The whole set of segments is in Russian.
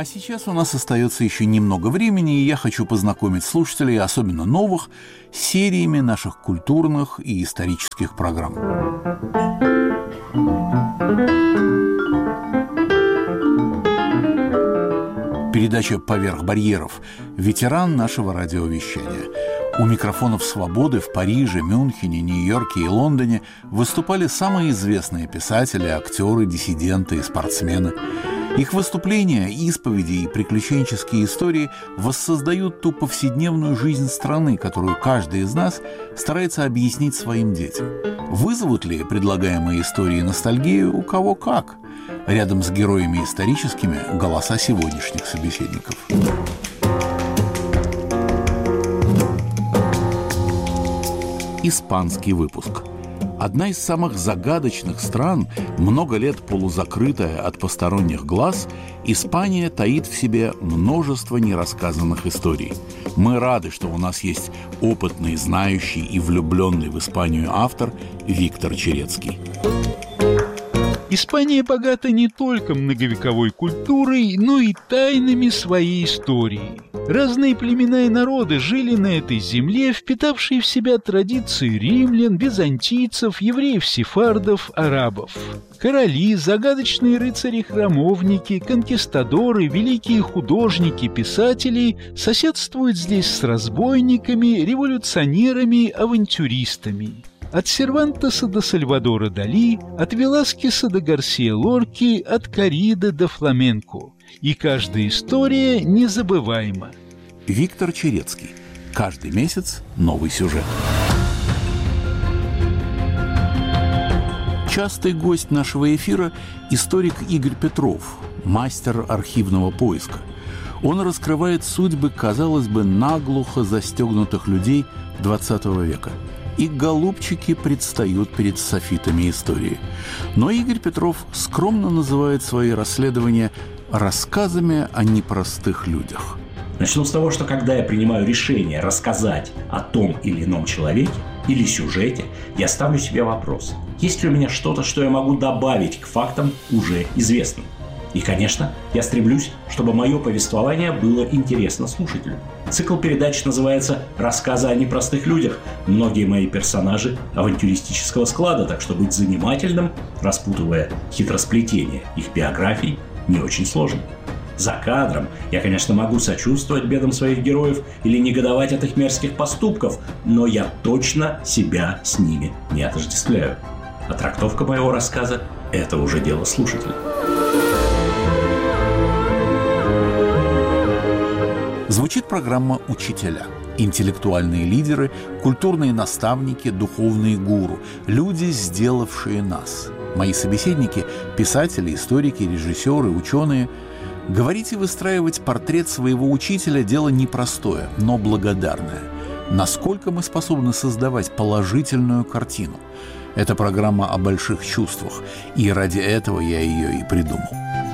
сейчас у нас остается еще немного времени, и я хочу познакомить слушателей, особенно новых, с сериями наших культурных и исторических программ. Передача «Поверх барьеров» – ветеран нашего радиовещания. У микрофонов «Свободы» в Париже, Мюнхене, Нью-Йорке и Лондоне выступали самые известные писатели, актеры, диссиденты и спортсмены. Их выступления, исповеди и приключенческие истории воссоздают ту повседневную жизнь страны, которую каждый из нас старается объяснить своим детям. Вызовут ли предлагаемые истории ностальгию у кого как? Рядом с героями историческими – голоса сегодняшних собеседников. Испанский выпуск. Одна из самых загадочных стран, много лет полузакрытая от посторонних глаз, Испания таит в себе множество нерассказанных историй. Мы рады, что у нас есть опытный, знающий и влюбленный в Испанию автор Виктор Черецкий. Испания богата не только многовековой культурой, но и тайнами своей истории. Разные племена и народы жили на этой земле, впитавшие в себя традиции римлян, византийцев, евреев-сефардов, арабов. Короли, загадочные рыцари-храмовники, конкистадоры, великие художники, писатели соседствуют здесь с разбойниками, революционерами, авантюристами. От Сервантеса до Сальвадора Дали, от Веласкеса до Гарсия Лорки, от Корриды до фламенко. И каждая история незабываема. Виктор Черецкий. Каждый месяц новый сюжет. Частый гость нашего эфира – историк Игорь Петров, мастер архивного поиска. Он раскрывает судьбы, казалось бы, наглухо застегнутых людей XX века. И голубчики предстают перед софитами истории. Но Игорь Петров скромно называет свои расследования рассказами о непростых людях. Начну с того, что когда я принимаю решение рассказать о том или ином человеке или сюжете, я ставлю себе вопрос: есть ли у меня что-то, что я могу добавить к фактам уже известным? И, конечно, я стремлюсь, чтобы мое повествование было интересно слушателю. Цикл передач называется «Рассказы о непростых людях». Многие мои персонажи авантюристического склада, так что быть занимательным, распутывая хитросплетения их биографий, не очень сложно. За кадром я, конечно, могу сочувствовать бедам своих героев или негодовать от их мерзких поступков, но я точно себя с ними не отождествляю. А трактовка моего рассказа – это уже дело слушателя. Звучит программа «Учителя». Интеллектуальные лидеры, культурные наставники, духовные гуру, люди, сделавшие нас. Мои собеседники – писатели, историки, режиссеры, ученые. Говорить и выстраивать портрет своего учителя – дело непростое, но благодарное. Насколько мы способны создавать положительную картину? Это программа о больших чувствах, и ради этого я ее и придумал.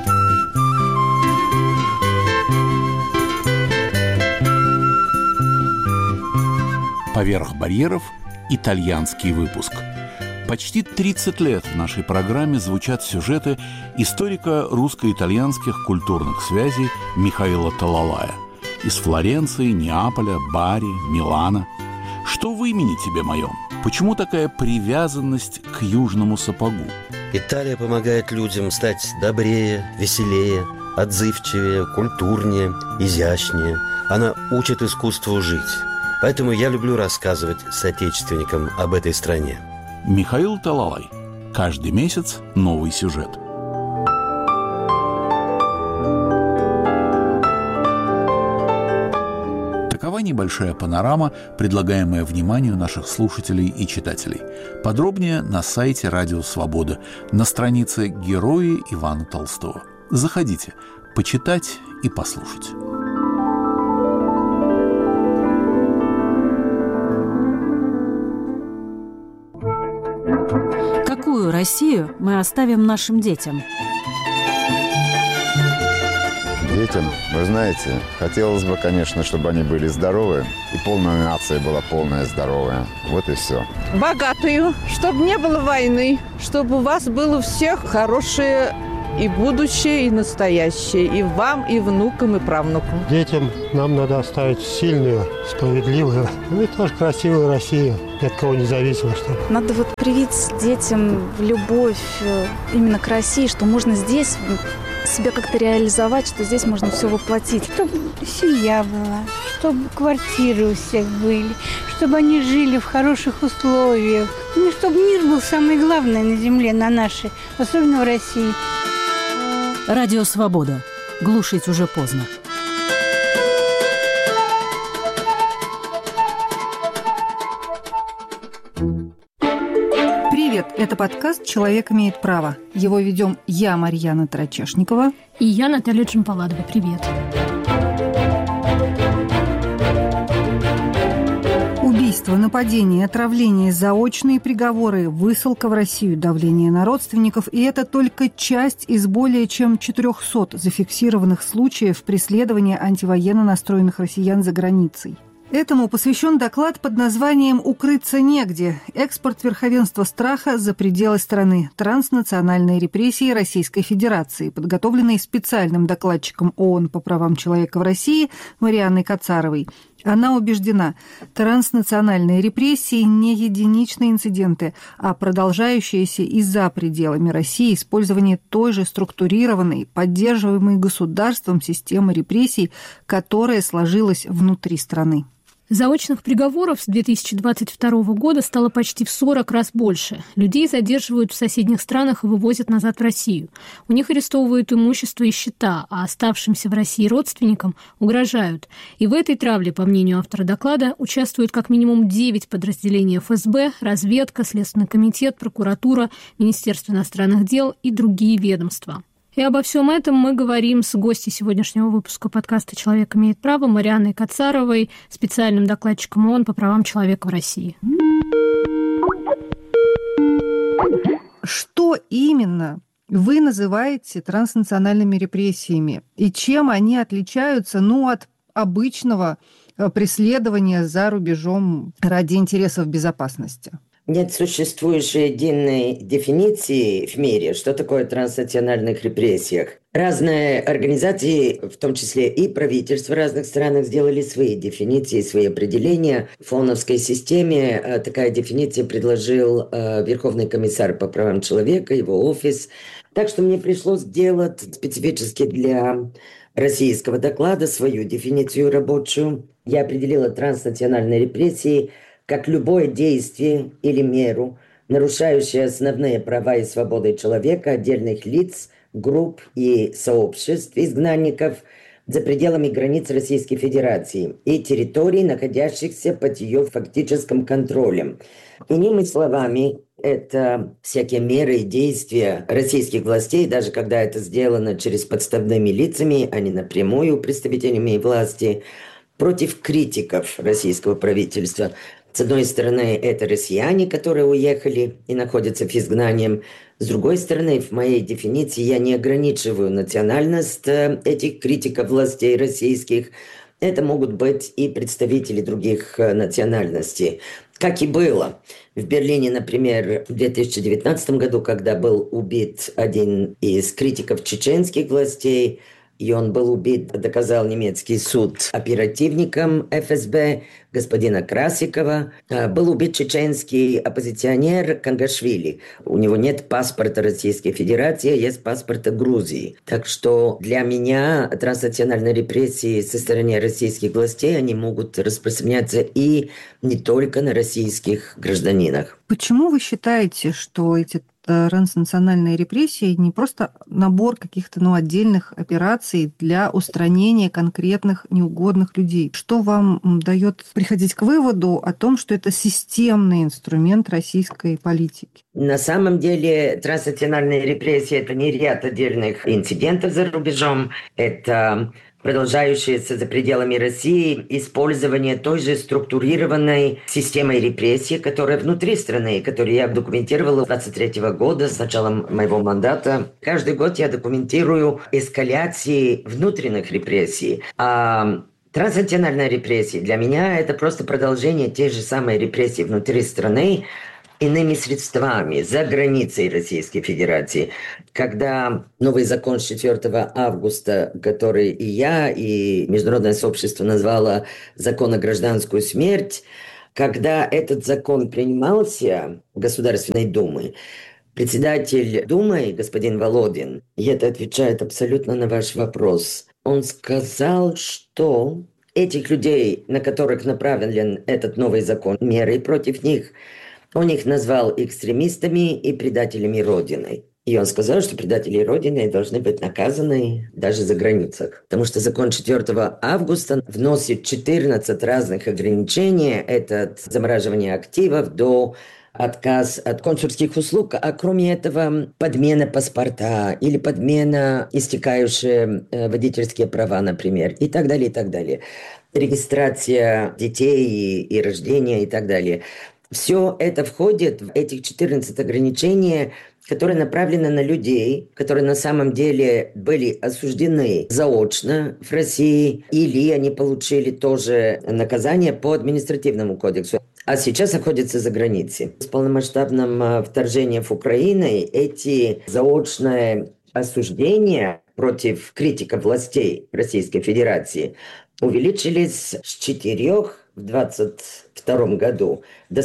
«Поверх барьеров» – итальянский выпуск. Почти 30 лет в нашей программе звучат сюжеты историка русско-итальянских культурных связей Михаила Талалая. Из Флоренции, Неаполя, Бари, Милана. Что в имени тебе моем? Почему такая привязанность к южному сапогу? Италия помогает людям стать добрее, веселее, отзывчивее, культурнее, изящнее. Она учит искусству жить. Поэтому я люблю рассказывать соотечественникам об этой стране. Михаил Талалай. Каждый месяц новый сюжет. Такова небольшая панорама, предлагаемая вниманию наших слушателей и читателей. Подробнее на сайте «Радио Свобода», на странице «Герои Ивана Толстого». Заходите, почитать и послушать. Какую Россию мы оставим нашим детям? Детям, вы знаете, хотелось бы, конечно, чтобы они были здоровы, и полная нация была полная здоровая. Вот и все. Богатую, чтобы не было войны, чтобы у вас было у всех хорошее и будущее, и настоящее, и вам, и внукам, и правнукам. Детям нам надо оставить сильную, справедливую, и тоже красивую Россию, ни от кого не зависимо. Надо привить детям любовь именно к России, что можно здесь себя как-то реализовать, что здесь можно все воплотить. Чтобы семья была, чтобы квартиры у всех были, чтобы они жили в хороших условиях. Ну, чтобы мир был самое главное на земле, на нашей, особенно в России. Радио «Свобода». Глушить уже поздно. Привет, это подкаст «Человек имеет право». Его ведем я, Марьяна Тарачешникова. И я, Наталья Джампаладова. Привет. Убийство, нападение, отравление, заочные приговоры, высылка в Россию, давление на родственников. И это только часть из более чем 400 зафиксированных случаев преследования антивоенно настроенных россиян за границей. Этому посвящен доклад под названием «Укрыться негде. Экспорт верховенства страха за пределы страны. Транснациональные репрессии Российской Федерации», подготовленный специальным докладчиком ООН по правам человека в России Марианной Кацаровой. Она убеждена, транснациональные репрессии не единичные инциденты, а продолжающиеся и за пределами России использование той же структурированной, поддерживаемой государством системы репрессий, которая сложилась внутри страны. Заочных приговоров с 2022 года стало почти в 40 раз больше. Людей задерживают в соседних странах и вывозят назад в Россию. У них арестовывают имущество и счета, а оставшимся в России родственникам угрожают. И в этой травле, по мнению автора доклада, участвуют как минимум 9 подразделений ФСБ, разведка, Следственный комитет, прокуратура, Министерство иностранных дел и другие ведомства. И обо всем этом мы говорим с гостьей сегодняшнего выпуска подкаста «Человек имеет право» Марианной Кацаровой, специальным докладчиком ООН по правам человека в России. Что именно вы называете транснациональными репрессиями? И чем они отличаются, от обычного преследования за рубежом ради интересов безопасности? Нет существующей единой дефиниции в мире, что такое транснациональных репрессиях. Разные организации, в том числе и правительства в разных странах, сделали свои дефиниции, свои определения. В ООНовской системе такая дефиниция предложил Верховный комиссар по правам человека, его офис. Так что мне пришлось сделать специфически для российского доклада свою дефиницию рабочую. Я определила транснациональные репрессии как любое действие или меру, нарушающее основные права и свободы человека, отдельных лиц, групп и сообществ изгнанников за пределами границ Российской Федерации и территорий, находящихся под ее фактическим контролем. Иными словами, это всякие меры и действия российских властей, даже когда это сделано через подставными лицами, а не напрямую представителями власти, против критиков российского правительства. С одной стороны, это россияне, которые уехали и находятся в изгнании. С другой стороны, в моей дефиниции я не ограничиваю национальность этих критиков властей российских. Это могут быть и представители других национальностей. Как и было в Берлине, например, в 2019 году, когда был убит один из критиков чеченских властей, и он был убит, доказал немецкий суд, оперативником ФСБ господина Красикова. Был убит чеченский оппозиционер Кангашвили. У него нет паспорта Российской Федерации, есть паспорт Грузии. Так что для меня транснациональные репрессии со стороны российских властей, они могут распространяться и не только на российских гражданинах. Почему вы считаете, что эти транснациональные репрессии не просто набор каких-то отдельных операций для устранения конкретных неугодных людей? Что вам дает приходить к выводу о том, что это системный инструмент российской политики? На самом деле транснациональные репрессии – это не ряд отдельных инцидентов за рубежом, это продолжающееся за пределами России использование той же структурированной системой репрессий, которая внутри страны, которую я документировала с 23 года, с начала моего мандата. Каждый год я документирую эскаляции внутренних репрессий. А транснациональная репрессия для меня – это просто продолжение тех же самых репрессий внутри страны. иными средствами за границей Российской Федерации. Когда новый закон с 4 августа, который и я, и международное сообщество назвало «закон о гражданскую смерть», когда этот закон принимался в Государственной Думе, председатель Думы, господин Володин, и это отвечает абсолютно на ваш вопрос, он сказал, что этих людей, на которых направлен этот новый закон, меры против них, он их назвал экстремистами и предателями Родины. И он сказал, что предатели Родины должны быть наказаны даже за границах. Потому что закон 4 августа вносит 14 разных ограничений. Это от замораживания активов до отказ от консульских услуг, а кроме этого подмена паспорта или подмена истекающие водительские права, например, и так далее, и так далее. Регистрация детей и рождения и так далее. Все это входит в этих 14 ограничений, которые направлены на людей, которые на самом деле были осуждены заочно в России, или они получили тоже наказание по административному кодексу, а сейчас находятся за границей. С полномасштабным вторжением в Украину эти заочные осуждения против критиков властей Российской Федерации увеличились с 4 в 2022 году до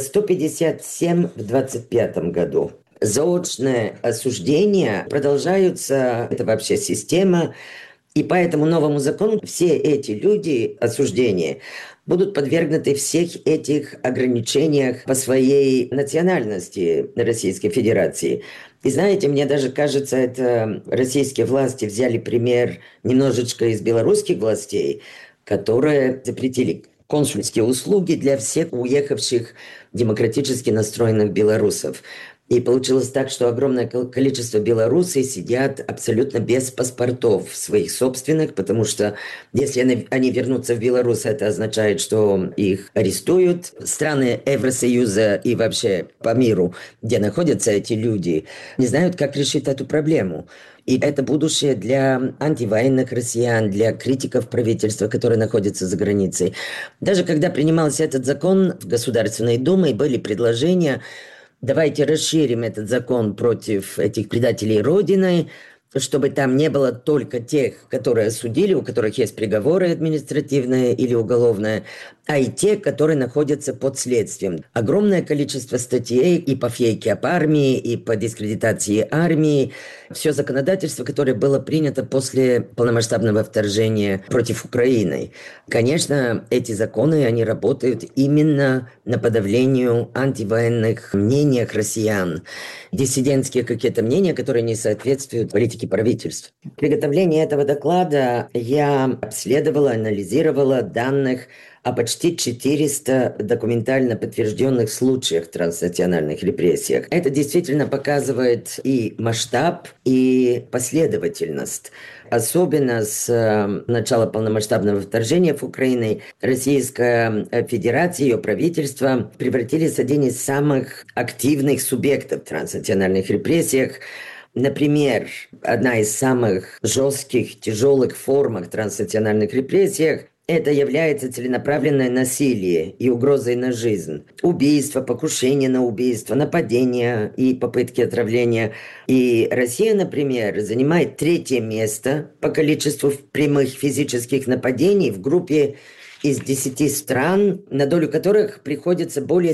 157 в 2025 году. Заочные осуждения продолжаются, это вообще система, и по этому новому закону все эти люди, осуждения, будут подвергнуты всех этих ограничениях по своей национальности Российской Федерации. И знаете, мне даже кажется, это российские власти взяли пример немножечко из белорусских властей, которые запретили консульские услуги для всех уехавших демократически настроенных белорусов. И получилось так, что огромное количество белорусов сидят абсолютно без паспортов своих собственных, потому что если они вернутся в Беларусь, это означает, что их арестуют. Страны Евросоюза и вообще по миру, где находятся эти люди, не знают, как решить эту проблему. И это будущее для антивоенных россиян, для критиков правительства, которые находятся за границей. Даже когда принимался этот закон в Государственной Думе, были предложения: давайте расширим этот закон против этих предателей Родины, чтобы там не было только тех, которые осудили, у которых есть приговоры административные или уголовные, а и те, которые находятся под следствием. Огромное количество статей и по фейке об армии, и по дискредитации армии. Все законодательство, которое было принято после полномасштабного вторжения против Украины. Конечно, эти законы, они работают именно на подавлению антивоенных мнений россиян. Диссидентские какие-то мнения, которые не соответствуют политике правительства. В приготовлении этого доклада я обследовала, анализировала данных о почти 400 документально подтвержденных случаях транснациональных репрессиях. Это действительно показывает и масштаб, и последовательность. Особенно с начала полномасштабного вторжения в Украину Российская Федерация и ее правительство превратились в один из самых активных субъектов в транснациональных репрессиях. Например, одна из самых жестких, тяжелых форм транснациональных репрессий – это является целенаправленное насилие и угрозой на жизнь. Убийство, покушение на убийство, нападения и попытки отравления. И Россия, например, занимает 3-е место по количеству прямых физических нападений в группе из 10 стран, на долю которых приходится более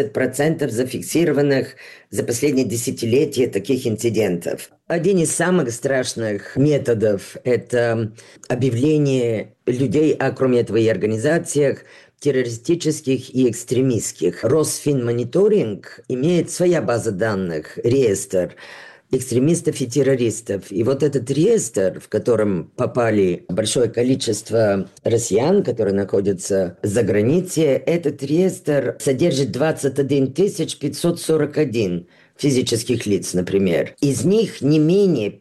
70% зафиксированных за последние десятилетия таких инцидентов. Один из самых страшных методов – это объявление людей, а кроме этого и организациях, террористических и экстремистских. Росфинмониторинг имеет своя база данных, реестр экстремистов и террористов. И вот этот реестр, в котором попали большое количество россиян, которые находятся за границей, этот реестр содержит 21 541 физических лиц, например. Из них не менее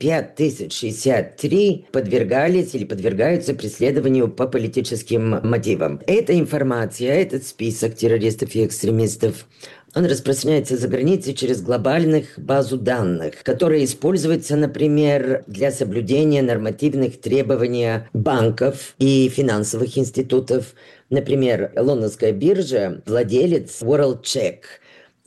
5063 подвергались или подвергаются преследованию по политическим мотивам. Эта информация, этот список террористов и экстремистов, он распространяется за границей через глобальную базу данных, которая используется, например, для соблюдения нормативных требований банков и финансовых институтов. Например, лондонская биржа, владелец WorldCheck.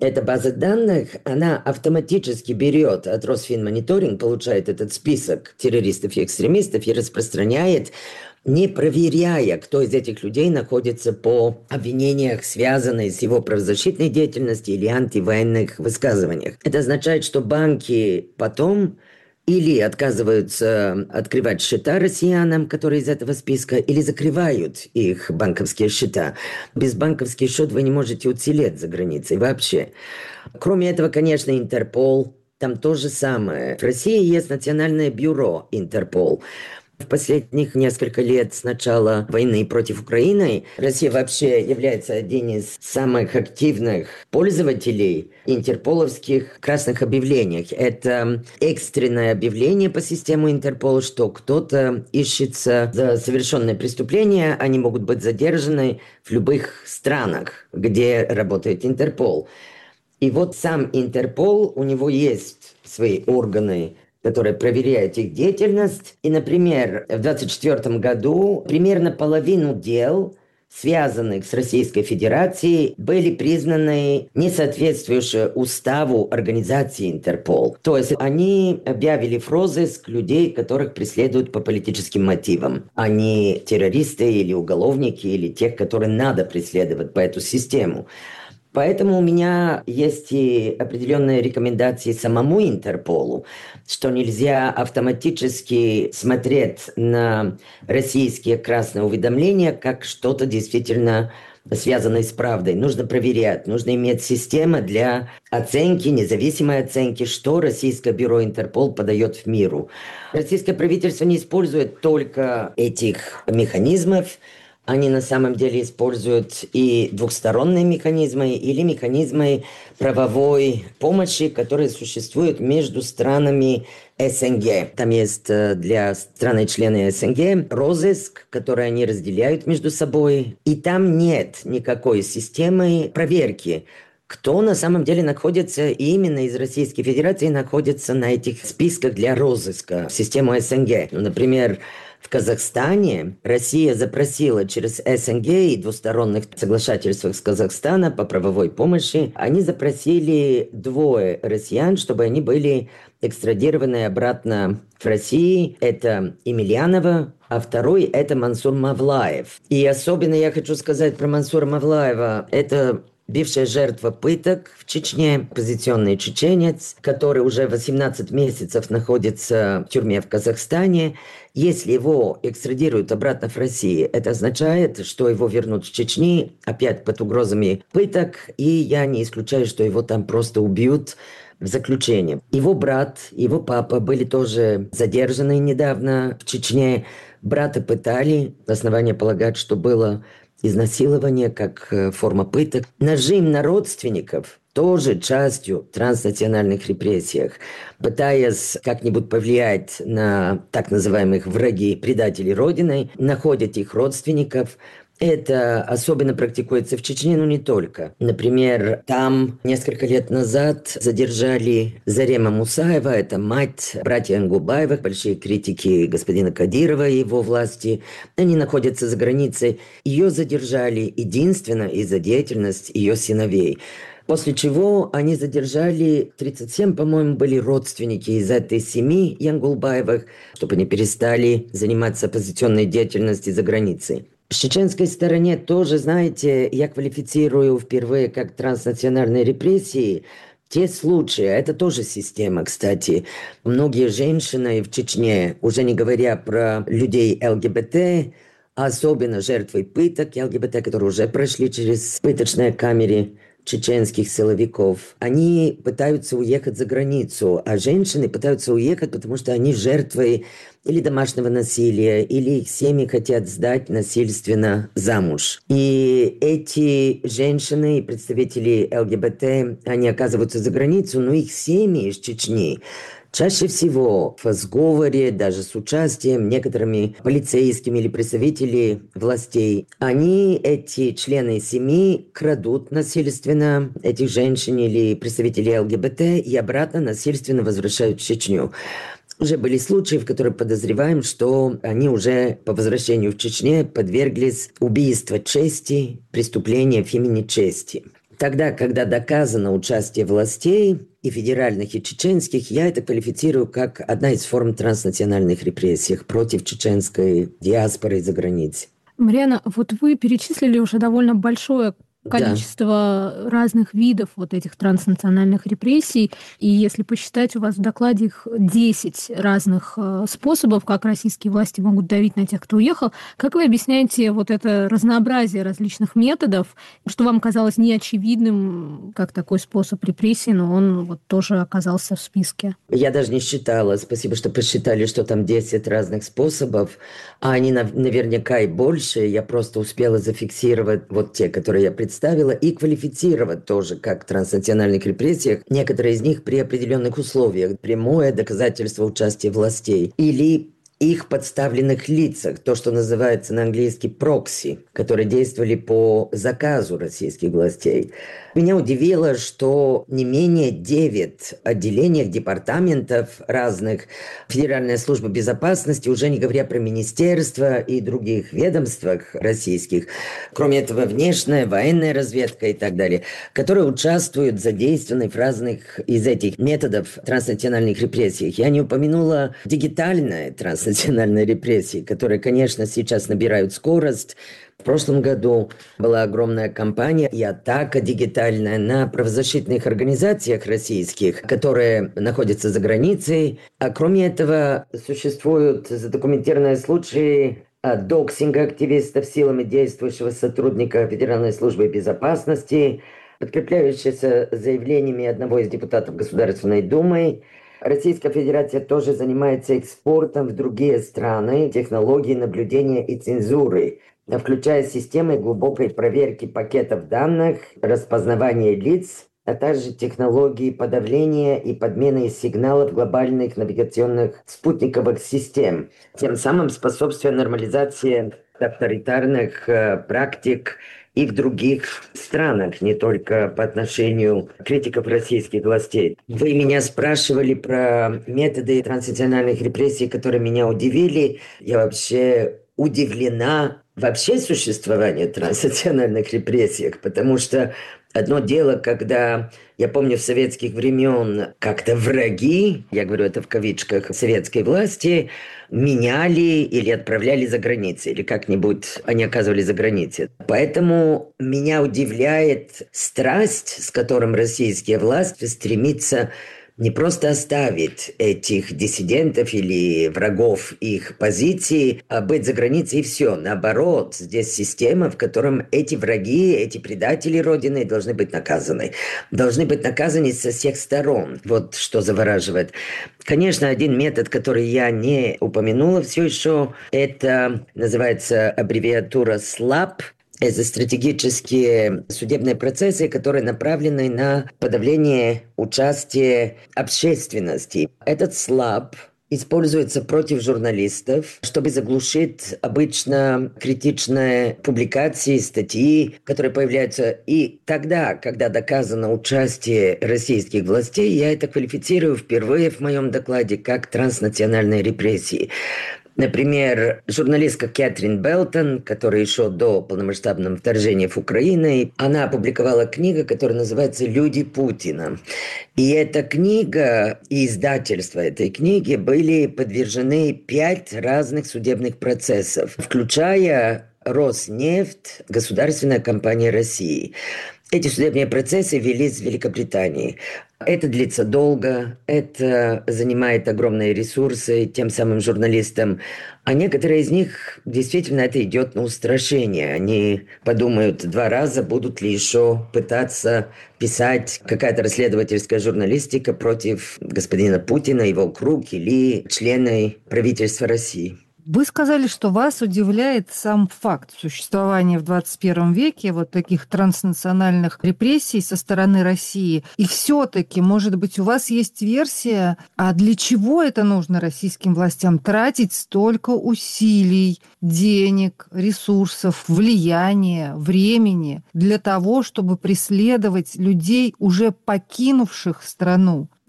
Эта база данных, она автоматически берет от Росфинмониторинг, получает этот список террористов и экстремистов и распространяет, не проверяя, кто из этих людей находится по обвинениях, связанных с его правозащитной деятельностью или антивоенных высказываниях. Это означает, что банки потом или отказываются открывать счета россиянам, которые из этого списка, или закрывают их банковские счета. Без банковских счетов вы не можете уцелеть за границей вообще. Кроме этого, конечно, Интерпол, там то же самое. В России есть Национальное бюро Интерпол. В последних несколько лет с начала войны против Украины Россия вообще является одним из самых активных пользователей интерполовских красных объявлений. Это экстренное объявление по системе Интерпола, что кто-то ищется за совершенное преступление, они могут быть задержаны в любых странах, где работает Интерпол. И вот сам Интерпол, у него есть свои органы, которые проверяют их деятельность. И, например, в 2024 году примерно половину дел, связанных с Российской Федерацией, были признаны несоответствующие уставу организации Интерпол. То есть они объявили в розыск людей, которых преследуют по политическим мотивам. Они террористы или уголовники, или тех, которые надо преследовать по эту систему. Поэтому у меня есть и определенные рекомендации самому Интерполу, что нельзя автоматически смотреть на российские красные уведомления как что-то действительно связанное с правдой. Нужно проверять, нужно иметь систему для оценки, независимой оценки, что Российское бюро Интерпол подает в миру. Российское правительство не использует только этих механизмов, они на самом деле используют и двухсторонние механизмы или механизмы правовой помощи, которые существуют между странами СНГ. Там есть для страны-члены СНГ розыск, который они разделяют между собой. И там нет никакой системы проверки, кто на самом деле находится именно из Российской Федерации, находится на этих списках для розыска в систему СНГ. Например, в Казахстане Россия запросила через СНГ и двусторонних соглашательствах с Казахстаном по правовой помощи, они запросили 2 россиян, чтобы они были экстрадированы обратно в Россию. Это Емельянова, а второй – это Мансур Мавлаев. И особенно я хочу сказать про Мансура Мавлаева. Это бывшая жертва пыток в Чечне, оппозиционный чеченец, который уже 18 месяцев находится в тюрьме в Казахстане. Если его экстрадируют обратно в Россию, это означает, что его вернут в Чечню, опять под угрозами пыток, и я не исключаю, что его там просто убьют в заключении. Его брат, его папа были тоже задержаны недавно в Чечне. Брата пытали, основания полагать, что было изнасилование как форма пыток. Нажим на родственников тоже частью транснациональных репрессий, пытаясь как-нибудь повлиять на так называемых враги, предателей Родины, находят их родственников. Это особенно практикуется в Чечне, но не только. Например, там несколько лет назад задержали Зарема Мусаева, это мать братья Янгулбаевых, большие критики господина Кадирова и его власти. Они находятся за границей. Ее задержали единственно из-за деятельности ее сыновей. После чего они задержали 37, по-моему, были родственники из этой семьи Янгулбаевых, чтобы они перестали заниматься оппозиционной деятельностью за границей. В чеченской стороне тоже, знаете, я квалифицирую впервые как транснациональные репрессии те случаи, это тоже система, кстати. Многие женщины в Чечне, уже не говоря про людей ЛГБТ, особенно жертвы пыток ЛГБТ, которые уже прошли через пыточные камеры чеченских силовиков, они пытаются уехать за границу, а женщины пытаются уехать, потому что они жертвы или домашнего насилия, или их семьи хотят сдать насильственно замуж. И эти женщины и представители ЛГБТ, они оказываются за границу, но их семьи из Чечни чаще всего в сговоре, даже с участием некоторыми полицейскими или представителей властей, они, эти члены семьи, крадут насильственно этих женщин или представителей ЛГБТ и обратно насильственно возвращают в Чечню. Уже были случаи, в которых подозреваем, что они уже по возвращению в Чечню подверглись убийству чести, преступления в имени чести. Тогда, когда доказано участие властей, и федеральных, и чеченских, я это квалифицирую как одна из форм транснациональных репрессий против чеченской диаспоры за границей. Марьяна, вот вы перечислили уже довольно большое количество разных видов вот этих транснациональных репрессий. И если посчитать, у вас в докладе их 10 разных способов, как российские власти могут давить на тех, кто уехал. Как вы объясняете вот это разнообразие различных методов, что вам казалось неочевидным, как такой способ репрессий, но он вот тоже оказался в списке? Я даже не считала. Спасибо, что посчитали, что там 10 разных способов, а они наверняка и больше. Я просто успела зафиксировать вот те, которые я представила, и квалифицировать тоже как в транснациональных репрессиях. Некоторые из них при определенных условиях. Прямое доказательство участия властей. Или их подставленных лицах, то, что называется на английский прокси, которые действовали по заказу российских властей. Меня удивило, что не менее 9 отделений, департаментов разных Федеральной службы безопасности, уже не говоря про министерства и других ведомствах российских, кроме этого внешняя, военная разведка и так далее, которые участвуют, задействованы в разных из этих методов транснациональных репрессий. Я не упомянула дигитальные транснациональные репрессии, которые, конечно, сейчас набирают скорость. В прошлом году была огромная кампания и атака дигитальная на правозащитных организациях российских, которые находятся за границей. А кроме этого, существуют задокументированные случаи доксинга активистов силами действующего сотрудника Федеральной службы безопасности, подкрепляющиеся заявлениями одного из депутатов Государственной Думы. Российская Федерация тоже занимается экспортом в другие страны технологий наблюдения и цензуры, включая системы глубокой проверки пакетов данных, распознавания лиц, а также технологии подавления и подмены сигналов глобальных навигационных спутниковых систем, тем самым способствуя нормализации авторитарных практик и в других странах, не только по отношению критиков российских властей. Вы меня спрашивали про методы транснациональных репрессий, которые меня удивили. Я вообще удивлена вообще существованию транснациональных репрессий, потому что одно дело, когда, я помню, в советских времен как-то враги, я говорю это в кавычках, советской власти, меняли или отправляли за границу, или как-нибудь они оказывались за границей. Поэтому меня удивляет страсть, с которым российские власти стремятся не просто оставить этих диссидентов или врагов их позиций, а быть за границей и все. Наоборот, здесь система, в котором эти враги, эти предатели Родины должны быть наказаны. Должны быть наказаны со всех сторон. Вот что завораживает. Конечно, один метод, который я не упомянула все еще, это называется аббревиатура SLAPP. Это стратегические судебные процессы, которые направлены на подавление участия общественности. Этот SLAPP используется против журналистов, чтобы заглушить обычно критичные публикации, статьи, которые появляются. И тогда, когда доказано участие российских властей, я это квалифицирую впервые в моем докладе как транснациональные репрессии. Например, журналистка Кэтрин Белтон, которая еще до полномасштабного вторжения в Украину, она опубликовала книгу, которая называется «Люди Путина». И эта книга и издательство этой книги были подвержены 5 разных судебных процессов, включая Роснефть, государственная компания России. Эти судебные процессы велись в Великобритании. Это длится долго, это занимает огромные ресурсы тем самым журналистам. А некоторые из них действительно это идет на устрашение. Они подумают 2 раза, будут ли еще пытаться писать какая-то расследовательская журналистика против господина Путина, его круг или члены правительства России. Вы сказали, что вас удивляет сам факт существования в 21 веке вот таких транснациональных репрессий со стороны России. И все-таки, может быть, у вас есть версия, а для чего это нужно российским властям тратить столько усилий, денег, ресурсов, влияния, времени для того, чтобы преследовать людей, уже покинувших страну?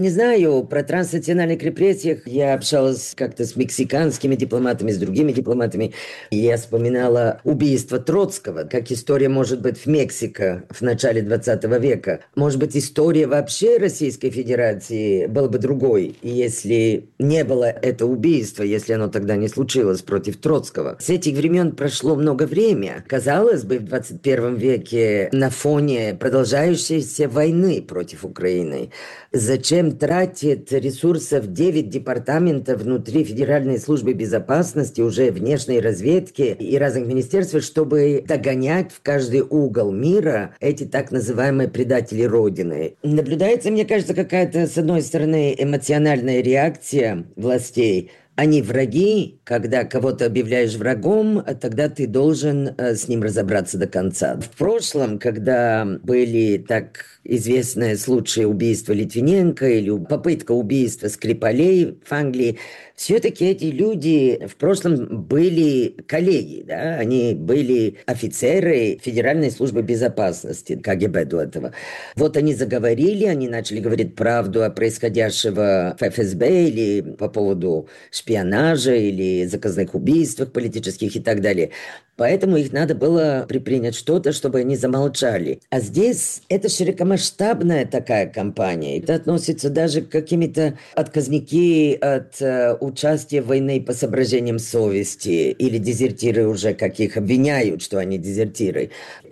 Не знаю, про транснациональных репрессиях я общалась как-то с мексиканскими дипломатами, с другими дипломатами. И я вспоминала убийство Троцкого, как история может быть в Мексике в начале 20 века. Может быть, история вообще Российской Федерации была бы другой, если не было это убийство, если оно тогда не случилось против Троцкого. С этих времен прошло много времени. Казалось бы, в 21 веке на фоне продолжающейся войны против Украины. Зачем тратит ресурсов 9 департаментов внутри Федеральной службы безопасности, уже внешней разведки и разных министерств, чтобы догонять в каждый угол мира эти так называемые предатели Родины? Наблюдается, мне кажется, какая-то, с одной стороны, эмоциональная реакция властей. Они враги, когда кого-то объявляешь врагом, тогда ты должен с ним разобраться до конца. В прошлом, когда были так известные случаи убийства Литвиненко или попытка убийства Скрипалей в Англии, все-таки эти люди в прошлом были коллеги, да? Они были офицеры Федеральной службы безопасности, КГБ до этого. Вот они заговорили, они начали говорить правду о происходящем в ФСБ или по поводу шпионажа или заказных убийствах политических и так далее. Поэтому их надо было предпринять что-то, чтобы они замолчали. А здесь это широкомасштабная такая кампания. Это относится даже к каким-то отказники от участия в войне по соображениям совести или дезертиры уже, как их обвиняют, что они дезертиры.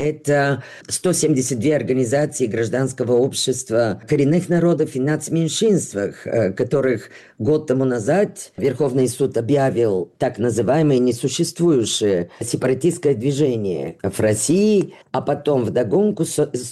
Это 172 организации гражданского общества коренных народов и нацменьшинствах, которых год тому назад Верховный суд объявил так называемое несуществующее сепаратистское движение в России, а потом вдогонку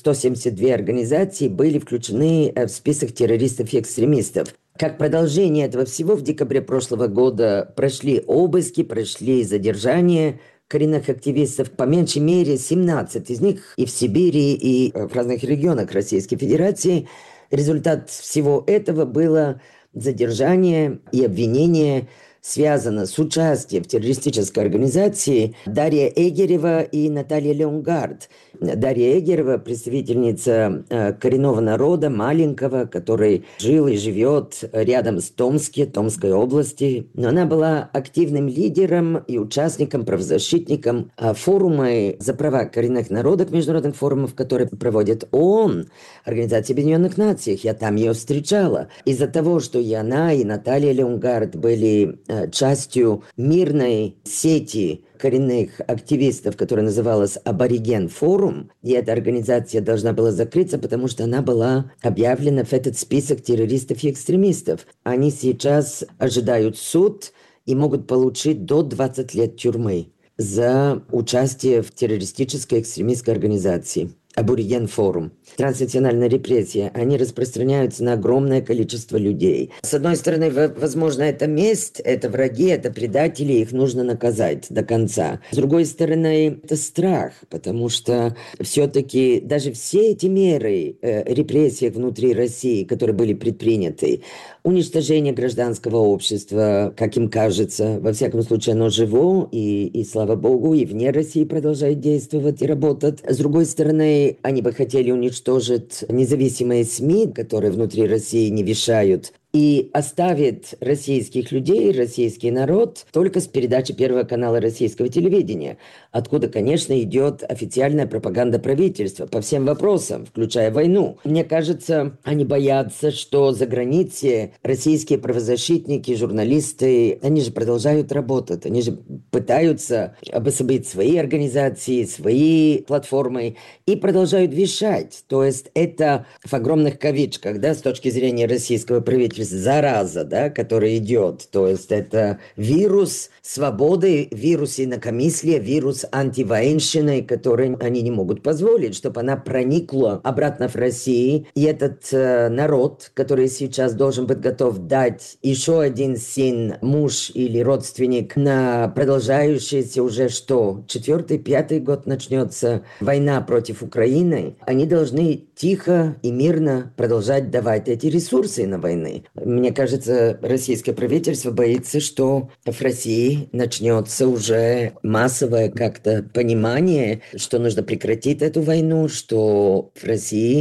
172 организации были включены в список террористов и экстремистов. Как продолжение этого всего в декабре прошлого года прошли обыски, прошли задержания коренных активистов, по меньшей мере 17 из них и в Сибири, и в разных регионах Российской Федерации. Результат всего этого было задержание и обвинение связано с участием в террористической организации Дарья Эгерева и Наталья Леонгард. Дарья Эгерева – представительница коренного народа, маленького, который жил и живет рядом с Томской области. Но она была активным лидером и участником, правозащитником форума за права коренных народов, международных форумов, которые проводит ООН, Организация Объединенных Наций. Я там ее встречала. Из-за того, что и она, и Наталья Леонгард были частью мирной сети коренных активистов, которая называлась «Абориген Форум», и эта организация должна была закрыться, потому что она была объявлена в этот список террористов и экстремистов. Они сейчас ожидают суд и могут получить до 20 лет тюрьмы за участие в террористической экстремистской организации. Абориген Форум. Транснациональная репрессия, они распространяются на огромное количество людей. С одной стороны, возможно, это месть, это враги, это предатели, их нужно наказать до конца. С другой стороны, это страх, потому что все-таки даже все эти меры репрессий внутри России, которые были предприняты, уничтожение гражданского общества, как им кажется, во всяком случае, оно живо, и слава богу, и вне России продолжает действовать и работать. С другой стороны, они бы хотели уничтожить независимые СМИ, которые внутри России не вещают, и оставит российских людей, российский народ только с передачи Первого канала российского телевидения, откуда, конечно, идет официальная пропаганда правительства по всем вопросам, включая войну. Мне кажется, они боятся, что за границей российские правозащитники, журналисты, они же продолжают работать, они же пытаются обособить свои организации, свои платформы и продолжают вещать. То есть это в огромных кавычках, да, с точки зрения российского правительства, зараза, да, которая идет. То есть это вирус свободы, вирус инакомыслия, вирус антивоенщины, который они не могут позволить, чтобы она проникла обратно в Россию. И этот народ, который сейчас должен быть готов дать еще один сын, муж или родственник на продолжающийся уже 4-й, 5-й год начнется война против Украины, они должны тихо и мирно продолжать давать эти ресурсы на войны. Мне кажется, российское правительство боится, что в России начнется уже массовое как-то понимание, что нужно прекратить эту войну, что в России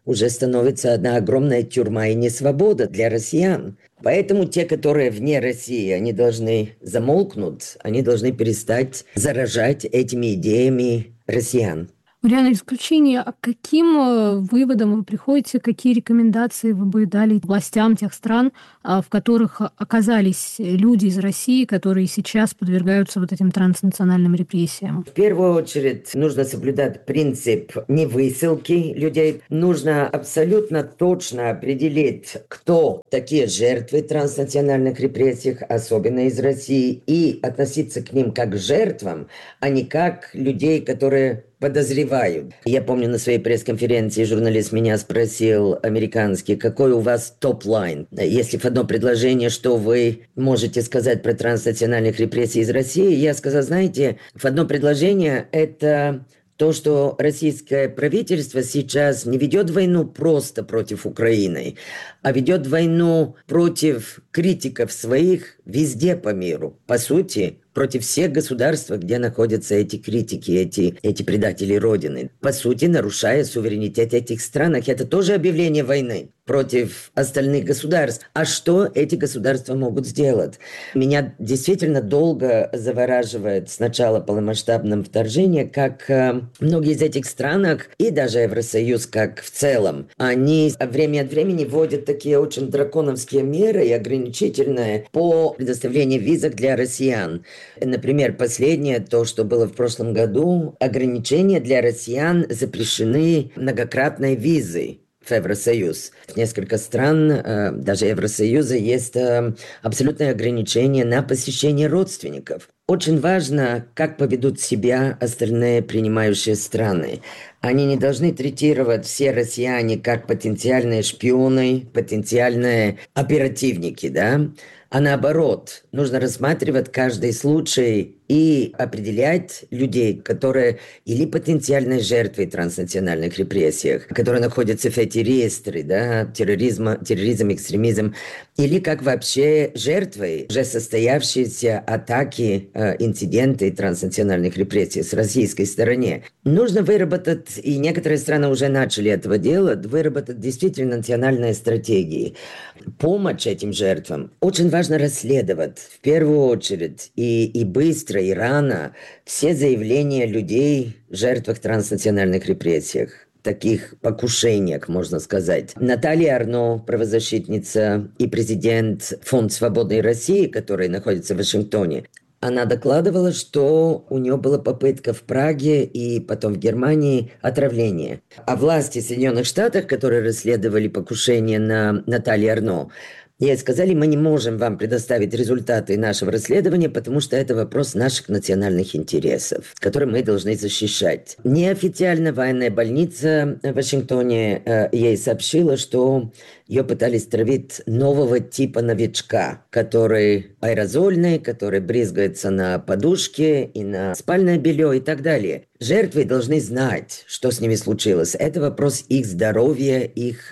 уже становится одна огромная тюрьма и несвобода для россиян. Поэтому те, которые вне России, они должны замолкнуть, они должны перестать заражать этими идеями россиян. Ульяна, в исключение, а к каким выводам вы приходите, какие рекомендации вы бы дали властям тех стран, в которых оказались люди из России, которые сейчас подвергаются вот этим транснациональным репрессиям? В первую очередь нужно соблюдать принцип невысылки людей. Нужно абсолютно точно определить, кто такие жертвы транснациональных репрессий, особенно из России, и относиться к ним как к жертвам, а не как людей, которые подозревают. Я помню, на своей пресс-конференции журналист меня спросил, американский, какой у вас топ-лайн? Если в одно предложение, что вы можете сказать про транснациональных репрессий из России, я сказал, знаете, в одно предложение это то, что российское правительство сейчас не ведет войну просто против Украины, а ведет войну против критиков своих везде по миру. По сути, против всех государств, где находятся эти критики, эти предатели Родины. По сути, нарушая суверенитет этих стран. Это тоже объявление войны против остальных государств. А что эти государства могут сделать? Меня действительно долго завораживает с начала полномасштабного вторжения, как многие из этих стран, и даже Евросоюз как в целом, они время от времени вводят такие очень драконовские меры и ограничительные по предоставлению визок для россиян. Например, последнее, то, что было в прошлом году, ограничения для россиян запрещены многократной визой в Евросоюз. В несколько стран, даже Евросоюза, есть абсолютное ограничение на посещение родственников. Очень важно, как поведут себя остальные принимающие страны. Они не должны третировать все россияне как потенциальные шпионы, потенциальные оперативники, да? А наоборот, нужно рассматривать каждый случай и определять людей, которые или потенциальные жертвы транснациональных репрессий, которые находятся в эти реестры, да, терроризм, экстремизм, или как вообще жертвы уже состоявшиеся атаки, инциденты транснациональных репрессий с российской стороны. Нужно выработать, и некоторые страны уже начали этого делать, выработать действительно национальные стратегии. Помощь этим жертвам очень важно расследовать в первую очередь и быстро, и рано все заявления людей, жертвах транснациональных репрессий, таких покушениях, можно сказать. Наталья Арно, правозащитница и президент Фонда Свободной России, который находится в Вашингтоне, она докладывала, что у нее была попытка в Праге и потом в Германии отравления. А власти Соединенных Штатов, которые расследовали покушение на Наталью Арно, ей сказали, мы не можем вам предоставить результаты нашего расследования, потому что это вопрос наших национальных интересов, которые мы должны защищать. Неофициально военная больница в Вашингтоне ей сообщила, что ее пытались травить нового типа новичка, который аэрозольный, который брызгается на подушке и на спальное белье и так далее. Жертвы должны знать, что с ними случилось. Это вопрос их здоровья, их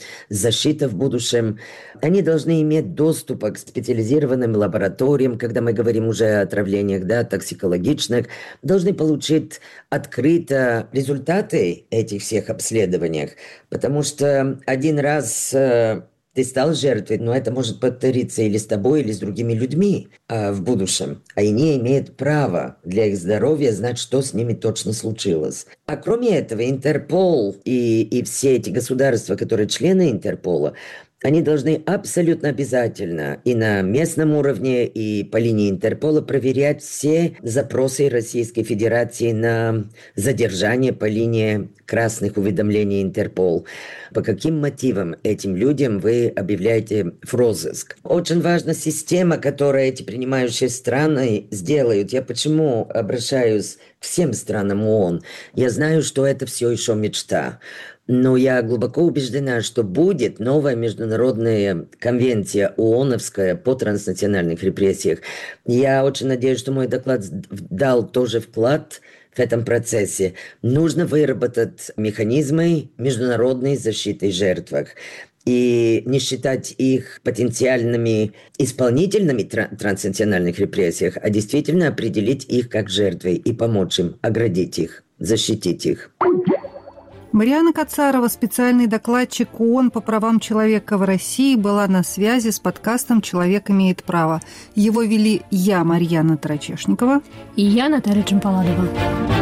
защиты в будущем. Они должны иметь доступ к специализированным лабораториям, когда мы говорим уже о отравлениях, да, токсикологичных, должны получить открыто результаты этих всех обследований, потому что один раз ты стал жертвой, но это может повториться или с тобой, или с другими людьми в будущем. А они имеют право для их здоровья знать, что с ними точно случилось. А кроме этого, Интерпол и все эти государства, которые члены Интерпола, они должны абсолютно обязательно и на местном уровне, и по линии Интерпола проверять все запросы Российской Федерации на задержание по линии красных уведомлений Интерпол. По каким мотивам этим людям вы объявляете в розыск? Очень важна система, которую эти принимающие страны сделают. Я почему обращаюсь к всем странам ООН? Я знаю, что это все еще мечта. Но я глубоко убеждена, что будет новая международная конвенция ООНовская по транснациональных репрессиях. Я очень надеюсь, что мой доклад дал тоже вклад в этом процессе. Нужно выработать механизмы международной защиты жертв и не считать их потенциальными исполнителями транснациональных репрессий, а действительно определить их как жертвы и помочь им, оградить их, защитить их. Марьяна Кацарова, специальный докладчик ООН по правам человека в России, была на связи с подкастом «Человек имеет право». Его вели я, Марьяна Тарачешникова, и я, Наталья Джампаладова.